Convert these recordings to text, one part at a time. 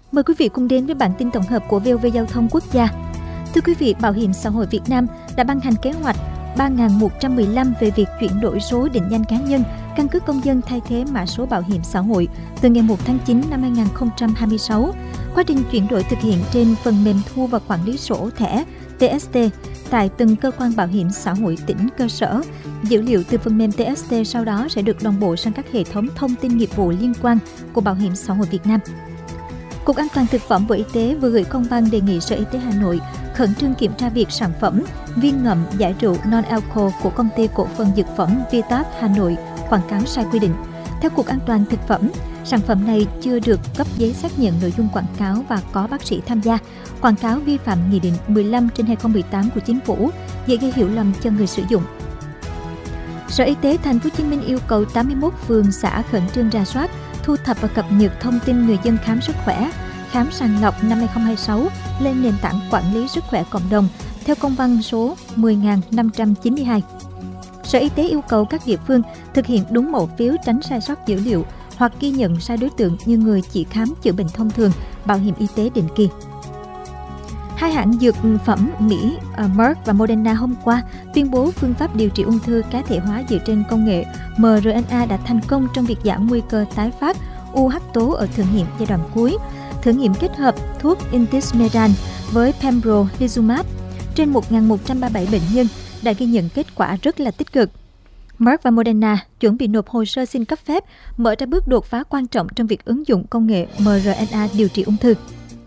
Mời quý vị cùng đến với bản tin tổng hợp của VOV Giao thông Quốc gia. Thưa quý vị, Bảo hiểm xã hội Việt Nam đã ban hành kế hoạch 3115 về việc chuyển đổi số định danh cá nhân, căn cước công dân thay thế mã số bảo hiểm xã hội từ ngày 1 tháng 9 năm 2026. Quá trình chuyển đổi thực hiện trên phần mềm thu và quản lý sổ thẻ TST tại từng cơ quan bảo hiểm xã hội tỉnh cơ sở. Dữ liệu từ phần mềm TST sau đó sẽ được đồng bộ sang các hệ thống thông tin nghiệp vụ liên quan của Bảo hiểm xã hội Việt Nam. Cục An toàn Thực phẩm Bộ Y tế vừa gửi công văn đề nghị Sở Y tế Hà Nội khẩn trương kiểm tra việc sản phẩm viên ngậm giải rượu non-alcohol của công ty cổ phần dược phẩm Vitat Hà Nội quảng cáo sai quy định. Theo Cục An toàn Thực phẩm, sản phẩm này chưa được cấp giấy xác nhận nội dung quảng cáo và có bác sĩ tham gia. Quảng cáo vi phạm Nghị định 15/2018 của Chính phủ, dễ gây hiểu lầm cho người sử dụng. Sở Y tế Thành phố Hồ Chí Minh yêu cầu 81 phường xã khẩn trương rà soát, thu thập và cập nhật thông tin người dân khám sức khỏe, khám sàng lọc năm 2026 lên nền tảng quản lý sức khỏe cộng đồng theo công văn số 10.592. Sở Y tế yêu cầu các địa phương thực hiện đúng mẫu phiếu, tránh sai sót dữ liệu hoặc ghi nhận sai đối tượng như người chỉ khám chữa bệnh thông thường, bảo hiểm y tế định kỳ. Hai hãng dược phẩm Mỹ Merck và Moderna hôm qua tuyên bố phương pháp điều trị ung thư cá thể hóa dựa trên công nghệ mRNA đã thành công trong việc giảm nguy cơ tái phát UH tố ở thử nghiệm giai đoạn cuối. Thử nghiệm kết hợp thuốc Intismeran với Pembrolizumab trên 1.137 bệnh nhân đã ghi nhận kết quả rất là tích cực. Merck và Moderna chuẩn bị nộp hồ sơ xin cấp phép, mở ra bước đột phá quan trọng trong việc ứng dụng công nghệ mRNA điều trị ung thư.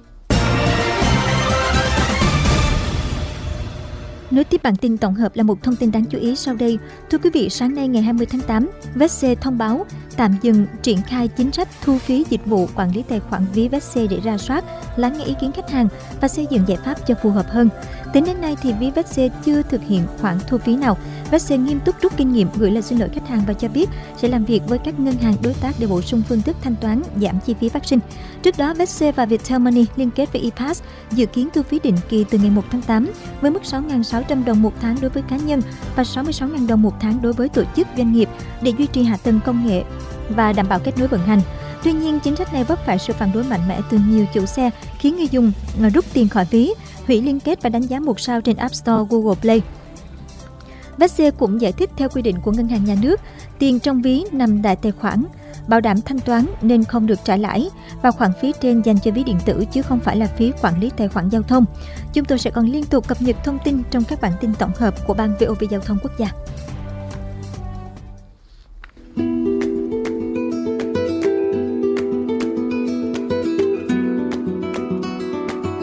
Nối tiếp bản tin tổng hợp là một thông tin đáng chú ý sau đây. Thưa quý vị, sáng nay ngày 20 tháng 8, VEC thông báo tạm dừng triển khai chính sách thu phí dịch vụ quản lý tài khoản ví VEC để rà soát, lắng nghe ý kiến khách hàng và xây dựng giải pháp cho phù hợp hơn. Tính đến nay thì ví VEC chưa thực hiện khoản thu phí nào. VEC nghiêm túc rút kinh nghiệm, gửi lời xin lỗi khách hàng và cho biết sẽ làm việc với các ngân hàng đối tác để bổ sung phương thức thanh toán, giảm chi phí phát sinh. Trước đó, VEC và Viettel Money liên kết với ePass dự kiến thu phí định kỳ từ ngày 1 tháng 8 với mức 6.600 đồng một tháng đối với cá nhân và 66.000 đồng một tháng đối với tổ chức doanh nghiệp để duy trì hạ tầng công nghệ và đảm bảo kết nối vận hành. Tuy nhiên, chính sách này vấp phải sự phản đối mạnh mẽ từ nhiều chủ xe, khiến người dùng rút tiền khỏi ví, hủy liên kết và đánh giá 1 sao trên App Store, Google Play. VEC cũng giải thích theo quy định của Ngân hàng Nhà nước, tiền trong ví nằm tại tài khoản, bảo đảm thanh toán nên không được trả lãi và khoản phí trên dành cho ví điện tử chứ không phải là phí quản lý tài khoản giao thông. Chúng tôi sẽ còn liên tục cập nhật thông tin trong các bản tin tổng hợp của Ban VOV Giao thông Quốc gia.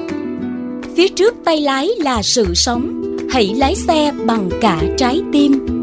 Phía trước tay lái là sự sống, hãy lái xe bằng cả trái tim.